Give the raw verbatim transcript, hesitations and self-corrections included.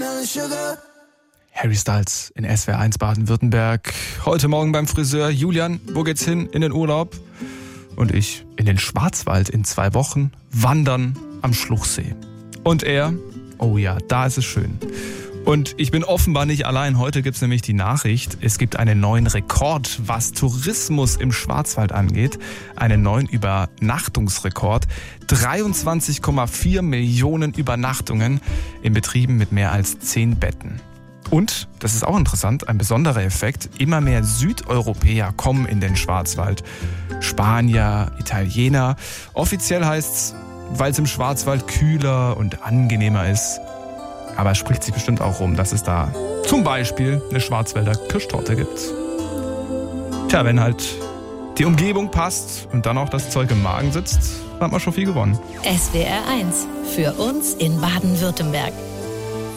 Harry Styles in S W R eins Baden-Württemberg. Heute Morgen beim Friseur. Julian, wo geht's hin? In den Urlaub. Und ich in den Schwarzwald in zwei Wochen. Wandern am Schluchsee. Und er, oh ja, da ist es schön. Und ich bin offenbar nicht allein. Heute gibt's nämlich die Nachricht, es gibt einen neuen Rekord, was Tourismus im Schwarzwald angeht. Einen neuen Übernachtungsrekord. dreiundzwanzig Komma vier Millionen Übernachtungen in Betrieben mit mehr als zehn Betten. Und, das ist auch interessant, ein besonderer Effekt, immer mehr Südeuropäer kommen in den Schwarzwald. Spanier, Italiener. Offiziell heißt's, weil es im Schwarzwald kühler und angenehmer ist. Aber es spricht sich bestimmt auch rum, dass es da zum Beispiel eine Schwarzwälder Kirschtorte gibt. Tja, wenn halt die Umgebung passt und dann auch das Zeug im Magen sitzt, hat man schon viel gewonnen. S W R eins, für uns in Baden-Württemberg.